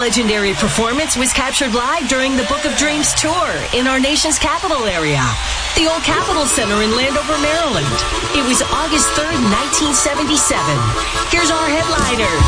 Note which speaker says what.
Speaker 1: legendary performance was captured live during the Book of Dreams tour in our nation's capital area, the old Capitol Center in Landover, Maryland. It was August 3rd, 1977. Here's our headliners.